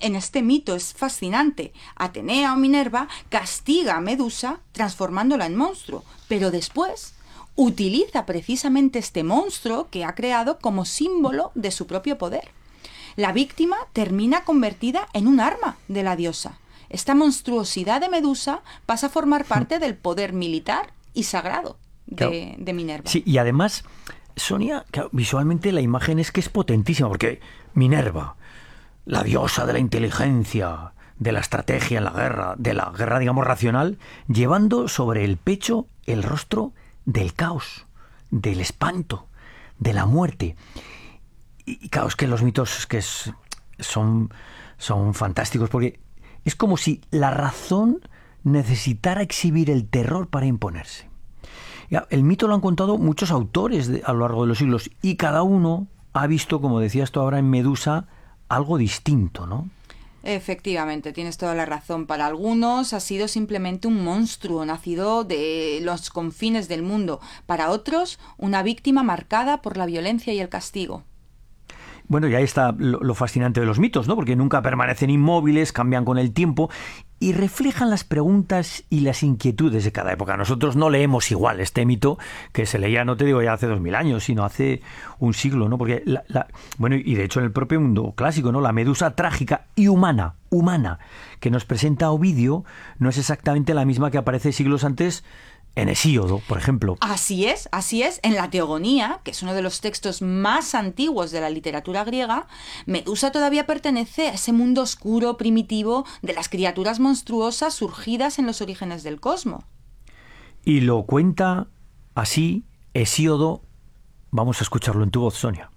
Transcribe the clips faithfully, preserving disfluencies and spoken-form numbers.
en este mito es fascinante. Atenea o Minerva castiga a Medusa transformándola en monstruo, pero después utiliza precisamente este monstruo que ha creado como símbolo de su propio poder. La víctima termina convertida en un arma de la diosa. Esta monstruosidad de Medusa pasa a formar parte del poder militar y sagrado de, claro. de Minerva. Sí, y además, Sonia, claro, visualmente la imagen es que es potentísima, porque Minerva, la diosa de la inteligencia, de la estrategia en la guerra, de la guerra, digamos, racional, llevando sobre el pecho el rostro del caos, del espanto, de la muerte. Y claro, es que los mitos que es, son, son fantásticos, porque es como si la razón necesitara exhibir el terror para imponerse. Ya, el mito lo han contado muchos autores de, a lo largo de los siglos, y cada uno ha visto, como decías tú ahora en Medusa, algo distinto, ¿no? Efectivamente, tienes toda la razón. Para algunos ha sido simplemente un monstruo nacido de los confines del mundo. Para otros, una víctima marcada por la violencia y el castigo. Bueno, y ahí está lo, lo fascinante de los mitos, ¿no? Porque nunca permanecen inmóviles, cambian con el tiempo y reflejan las preguntas y las inquietudes de cada época. Nosotros no leemos igual este mito que se leía, no te digo ya hace dos mil años, sino hace un siglo, ¿no? Porque, la, la, bueno, y de hecho en el propio mundo clásico, ¿no? La Medusa trágica y humana, humana, que nos presenta Ovidio, no es exactamente la misma que aparece siglos antes en Hesíodo, por ejemplo. Así es, así es. En la Teogonía, que es uno de los textos más antiguos de la literatura griega, Medusa todavía pertenece a ese mundo oscuro, primitivo, de las criaturas monstruosas surgidas en los orígenes del cosmos. Y lo cuenta así Hesíodo. Vamos a escucharlo en tu voz, Sonia.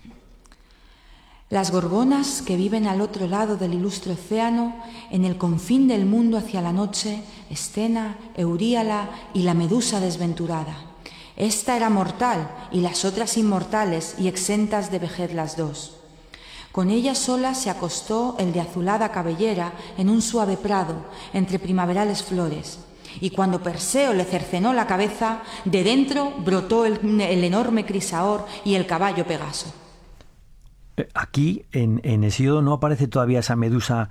Las gorgonas que viven al otro lado del ilustre océano, en el confín del mundo hacia la noche, Escena, Euríala y la Medusa desventurada. Esta era mortal y las otras inmortales y exentas de vejez las dos. Con ella sola se acostó el de azulada cabellera en un suave prado, entre primaverales flores. Y cuando Perseo le cercenó la cabeza, de dentro brotó el, el enorme Crisaor y el caballo Pegaso. Aquí, en, en Hesíodo, no aparece todavía esa Medusa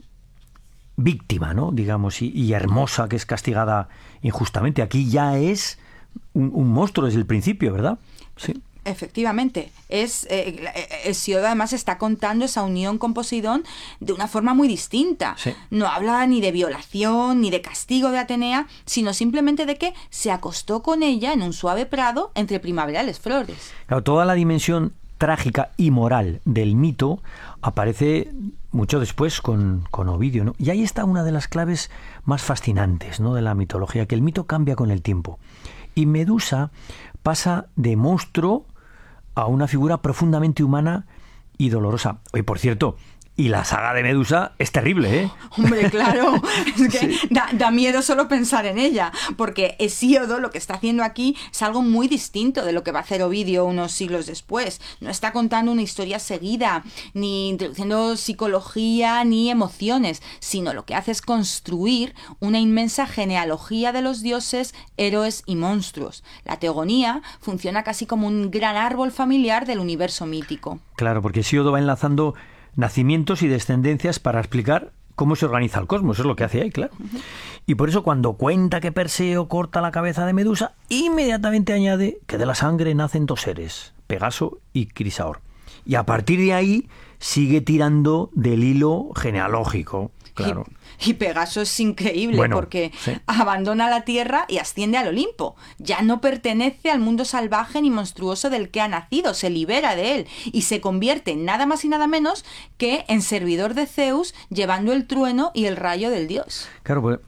víctima, ¿no? Digamos, y, y hermosa, que es castigada injustamente. Aquí ya es un, un monstruo desde el principio, ¿verdad? Sí. Efectivamente, es eh, Hesíodo además está contando esa unión con Poseidón de una forma muy distinta. Sí. No habla ni de violación ni de castigo de Atenea, sino simplemente de que se acostó con ella en un suave prado entre primaverales flores. Claro, toda la dimensión trágica y moral del mito aparece mucho después con, con Ovidio, ¿no? Y ahí está una de las claves más fascinantes, ¿no?, de la mitología, que el mito cambia con el tiempo. Y Medusa pasa de monstruo a una figura profundamente humana y dolorosa. Oye, por cierto, y la saga de Medusa es terrible, ¿eh? Hombre, claro, es que Sí. da, da miedo solo pensar en ella, porque Hesíodo lo que está haciendo aquí es algo muy distinto de lo que va a hacer Ovidio unos siglos después. No está contando una historia seguida, ni introduciendo psicología ni emociones, sino lo que hace es construir una inmensa genealogía de los dioses, héroes y monstruos. La teogonía funciona casi como un gran árbol familiar del universo mítico. Claro, porque Hesíodo va enlazando nacimientos y descendencias para explicar cómo se organiza el cosmos. Eso es lo que hace ahí, claro. Uh-huh. Y por eso cuando cuenta que Perseo corta la cabeza de Medusa, inmediatamente añade que de la sangre nacen dos seres, Pegaso y Crisaor. Y a partir de ahí sigue tirando del hilo genealógico. Claro. Y, y Pegaso es increíble, bueno, porque sí. abandona la tierra y asciende al Olimpo. Ya no pertenece al mundo salvaje ni monstruoso del que ha nacido, se libera de él y se convierte en nada más y nada menos que en servidor de Zeus, llevando el trueno y el rayo del dios. Claro, pues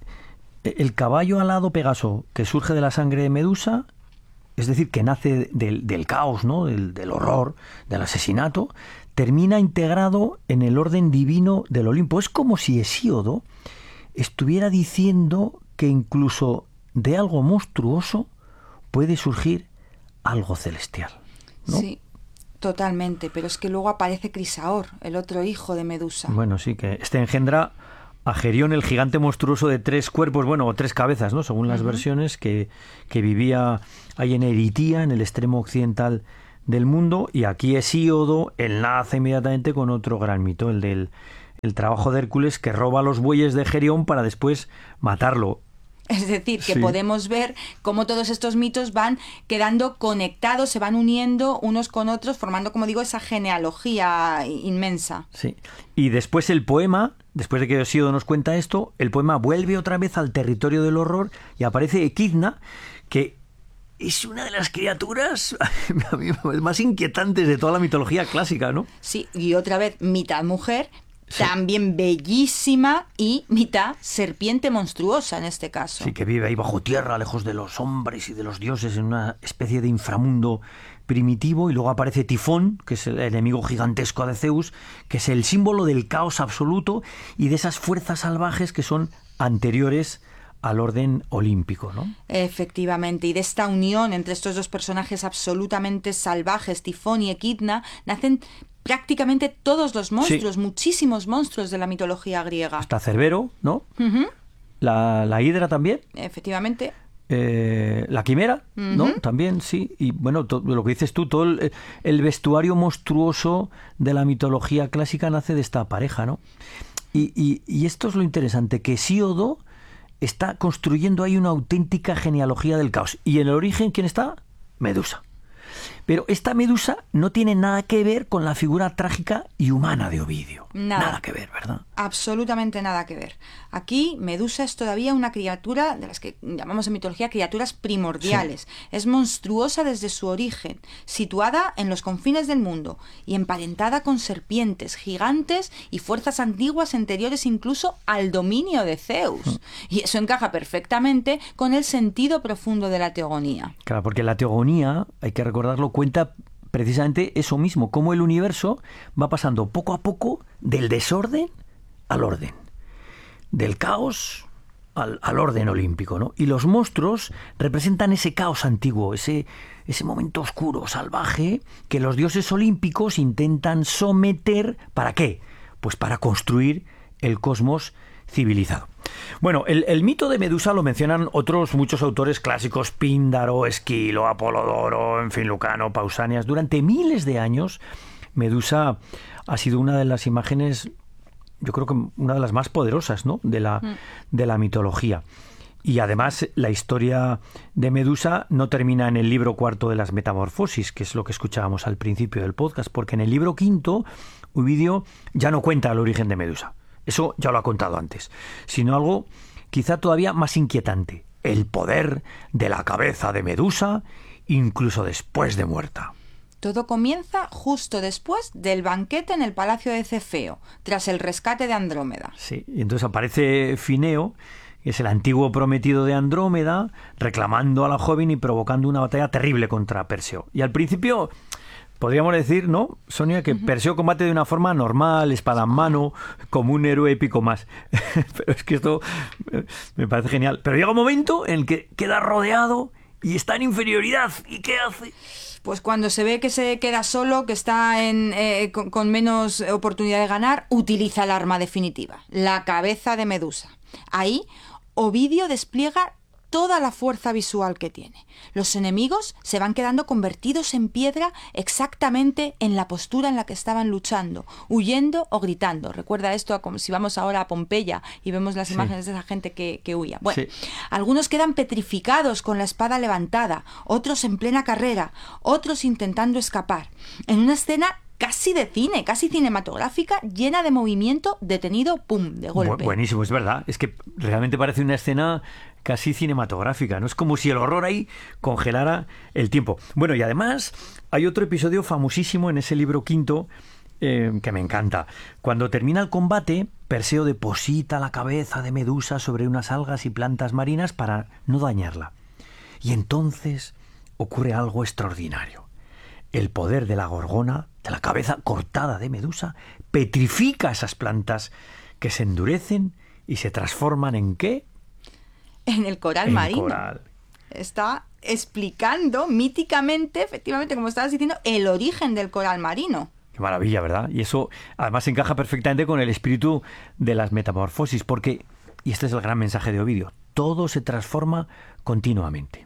el caballo alado Pegaso, que surge de la sangre de Medusa, es decir, que nace del, del caos, ¿no?, del, del horror, del asesinato, termina integrado en el orden divino del Olimpo. Es como si Hesíodo estuviera diciendo que incluso de algo monstruoso puede surgir algo celestial, ¿no? Sí, totalmente, pero es que luego aparece Crisaor, el otro hijo de Medusa. Bueno, sí, que este engendra a Gerión, el gigante monstruoso de tres cuerpos, bueno, o tres cabezas, ¿no?, según las uh-huh. versiones, que, que vivía ahí en Eritía, en el extremo occidental del mundo, y aquí Hesíodo enlaza inmediatamente con otro gran mito, el del, el trabajo de Hércules, que roba los bueyes de Gerión para después matarlo. Es decir, que Sí. podemos ver cómo todos estos mitos van quedando conectados, se van uniendo unos con otros, formando, como digo, esa genealogía inmensa. Sí. Y después el poema, después de que Hesíodo nos cuenta esto, el poema vuelve otra vez al territorio del horror y aparece Equidna, que es una de las criaturas más inquietantes de toda la mitología clásica, ¿no? Sí, y otra vez, mitad mujer, Sí. también bellísima, y mitad serpiente monstruosa en este caso. Sí, que vive ahí bajo tierra, lejos de los hombres y de los dioses, en una especie de inframundo primitivo. Y luego aparece Tifón, que es el enemigo gigantesco de Zeus, que es el símbolo del caos absoluto y de esas fuerzas salvajes que son anteriores al orden olímpico, ¿no? Efectivamente, y de esta unión entre estos dos personajes absolutamente salvajes, Tifón y Equidna, nacen prácticamente todos los monstruos, Sí. muchísimos monstruos de la mitología griega. Está Cerbero, ¿no? Ujú, La, la hidra también. efectivamente. Eh, la quimera, ¿no? Ujú. También, sí. Y bueno, to- lo que dices tú, todo el, el vestuario monstruoso de la mitología clásica nace de esta pareja, ¿no? Y, y- y esto es lo interesante, que Hesíodo está construyendo ahí una auténtica genealogía del caos. Y en el origen, ¿quién está? Medusa. Pero esta Medusa no tiene nada que ver con la figura trágica y humana de Ovidio. Nada. Nada que ver, ¿verdad? Absolutamente nada que ver. Aquí Medusa es todavía una criatura de las que llamamos en mitología criaturas primordiales. Es monstruosa desde su origen, situada en los confines del mundo y emparentada con serpientes, gigantes y fuerzas antiguas anteriores incluso al dominio de Zeus. Y eso encaja perfectamente con el sentido profundo de la teogonía. Claro, porque la teogonía, hay que recordarlo, cuenta precisamente eso mismo, cómo el universo va pasando poco a poco del desorden al orden, del caos al, al orden olímpico, ¿no? Y los monstruos representan ese caos antiguo, ese, ese momento oscuro, salvaje, que los dioses olímpicos intentan someter, ¿para qué? Pues para construir el cosmos civilizado. Bueno, el, el mito de Medusa lo mencionan otros muchos autores clásicos, Píndaro, Esquilo, Apolodoro, en fin, Lucano, Pausanias. Durante miles de años, Medusa ha sido una de las imágenes, yo creo que una de las más poderosas, ¿no?, de la, Mm. de la mitología. Y además la historia de Medusa no termina en el libro cuarto de las Metamorfosis, que es lo que escuchábamos al principio del podcast, porque en el libro quinto, Ovidio ya no cuenta el origen de Medusa. Eso ya lo ha contado antes, sino algo quizá todavía más inquietante, el poder de la cabeza de Medusa, incluso después de muerta. Todo comienza justo después del banquete en el palacio de Cefeo, tras el rescate de Andrómeda. Sí, y entonces aparece Fineo, que es el antiguo prometido de Andrómeda, reclamando a la joven y provocando una batalla terrible contra Perseo. Y al principio podríamos decir, ¿no, Sonia?, que Perseo combate de una forma normal, espada en mano, como un héroe épico más. Pero es que esto eh, me parece genial. Pero llega un momento en el que queda rodeado y está en inferioridad. ¿Y qué hace? Pues cuando se ve que se queda solo, que está en, eh, con, con menos oportunidad de ganar, utiliza el arma definitiva, la cabeza de Medusa. Ahí, Ovidio despliega toda la fuerza visual que tiene. Los enemigos se van quedando convertidos en piedra exactamente en la postura en la que estaban luchando, huyendo o gritando. Recuerda esto a como si vamos ahora a Pompeya y vemos las Sí. imágenes de esa gente que, que huía. Bueno, Sí. algunos quedan petrificados con la espada levantada, otros en plena carrera, otros intentando escapar. En una escena casi de cine, casi cinematográfica, llena de movimiento, detenido, pum, de golpe. Bu- buenísimo, es verdad. Es que realmente parece una escena casi cinematográfica, ¿no? Es como si el horror ahí congelara el tiempo. Bueno, y además hay otro episodio famosísimo en ese libro quinto eh, que me encanta. Cuando termina el combate, Perseo deposita la cabeza de Medusa sobre unas algas y plantas marinas para no dañarla. Y entonces ocurre algo extraordinario. El poder de la gorgona, de la cabeza cortada de Medusa, petrifica esas plantas que se endurecen y se transforman en ¿qué? En el coral En marino. coral. Está explicando míticamente, efectivamente, como estabas diciendo, el origen del coral marino. Qué maravilla, ¿verdad? Y eso además encaja perfectamente con el espíritu de las metamorfosis, porque, y este es el gran mensaje de Ovidio, todo se transforma continuamente.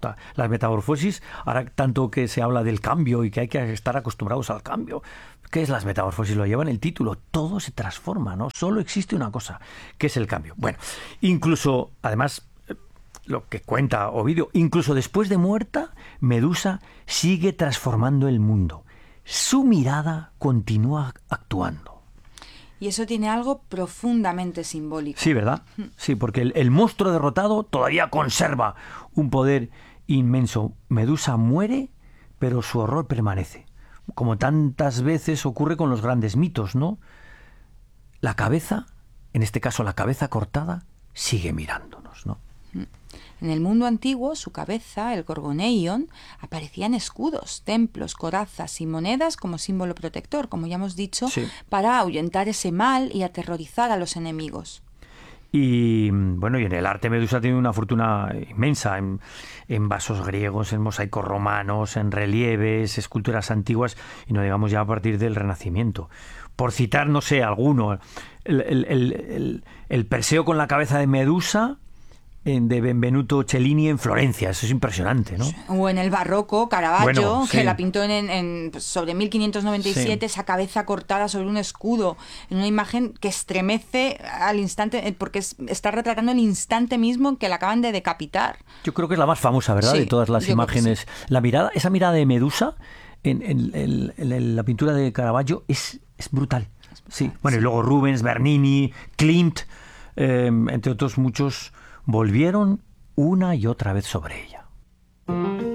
Ta- Las metamorfosis, ahora tanto que se habla del cambio y que hay que estar acostumbrados al cambio. ¿Qué es las metamorfosis? Lo lleva en el título. Todo se transforma, ¿no? Solo existe una cosa, que es el cambio. Bueno, incluso, además, eh, lo que cuenta Ovidio, incluso después de muerta, Medusa sigue transformando el mundo. Su mirada continúa actuando. Y eso tiene algo profundamente simbólico. Sí, ¿verdad? Sí, porque el, el monstruo derrotado todavía conserva un poder inmenso. Medusa muere, pero su horror permanece. Como tantas veces ocurre con los grandes mitos, ¿no? La cabeza, en este caso la cabeza cortada, sigue mirándonos, ¿no? En el mundo antiguo, su cabeza, el Gorgoneion, aparecía en escudos, templos, corazas y monedas como símbolo protector, como ya hemos dicho, Sí. para ahuyentar ese mal y aterrorizar a los enemigos. Y bueno, y en el arte Medusa tiene una fortuna inmensa en, en vasos griegos, en mosaicos romanos, en relieves, esculturas antiguas, y no digamos ya a partir del Renacimiento. Por citar, no sé, alguno, el, el, el, el, el Perseo con la cabeza de Medusa en, de Benvenuto Cellini en Florencia. Eso es impresionante, ¿no? O en el barroco, Caravaggio, Bueno, sí. que la pintó en, en pues, sobre mil quinientos noventa y siete, Sí. esa cabeza cortada sobre un escudo, en una imagen que estremece al instante, eh, porque es- está retratando el instante mismo en que la acaban de decapitar. Yo creo que es la más famosa, ¿verdad? Sí, de todas las yo creo que imágenes. La mirada, esa mirada de Medusa en, en- en- en la pintura de Caravaggio es, es brutal. Sí. Bueno, y luego Rubens, Bernini, Klimt, eh, entre otros muchos, volvieron una y otra vez sobre ella.